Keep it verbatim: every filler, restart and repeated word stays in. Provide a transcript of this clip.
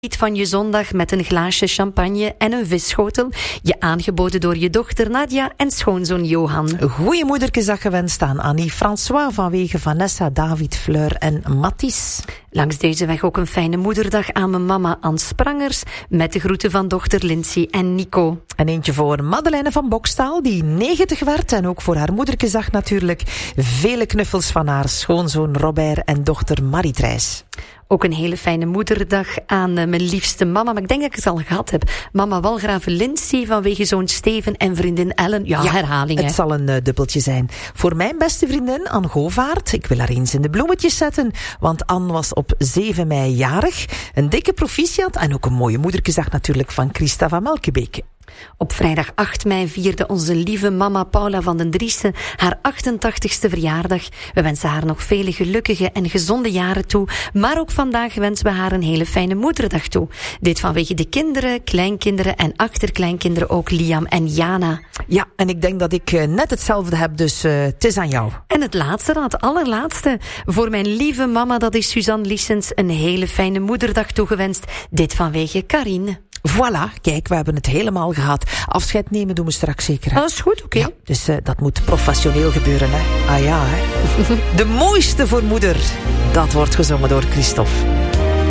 van je zondag met een glaasje champagne en een visschotel. Je aangeboden door je dochter Nadia en schoonzoon Johan. Goeie moederkesdag gewenst aan Annie François vanwege Vanessa, David, Fleur en Mathies. Langs deze weg ook een fijne moederdag aan mijn mama Anne Sprangers met de groeten van dochter Lindsay en Nico. En eentje voor Madeleine van Bokstaal, die negentig werd. En ook voor haar moederkesdag natuurlijk vele knuffels van haar schoonzoon Robert en dochter Marie-Thrijs. Ook een hele fijne moederdag aan uh, mijn liefste mama. Maar ik denk dat ik het al gehad heb. Mama Walgraven Lindsay vanwege zoon Steven en vriendin Ellen. Ja, ja herhaling. Het hè. zal een uh, dubbeltje zijn. Voor mijn beste vriendin Anne Govaert. Ik wil haar eens in de bloemetjes zetten. Want Anne was op zeven mei jarig. Een dikke proficiat. En ook een mooie moederkesdag natuurlijk van Christa van Melkebeek. Op vrijdag acht mei vierde onze lieve mama Paula van den Driessen haar achtentachtigste verjaardag. We wensen haar nog vele gelukkige en gezonde jaren toe. Maar ook vandaag wensen we haar een hele fijne moederdag toe. Dit vanwege de kinderen, kleinkinderen en achterkleinkinderen ook Liam en Jana. Ja, en ik denk dat ik uh, net hetzelfde heb, dus uh, het is aan jou. En het laatste dan, het allerlaatste. Voor mijn lieve mama, dat is Suzanne Lissens, een hele fijne moederdag toegewenst. Dit vanwege Karine. Voilà, kijk, we hebben het helemaal gehad. Afscheid nemen doen we straks zeker. Hè? Dat is goed, oké. Okay. Ja, dus uh, dat moet professioneel gebeuren, hè. Ah ja, hè. De mooiste voor moeder. Dat wordt gezongen door Christophe.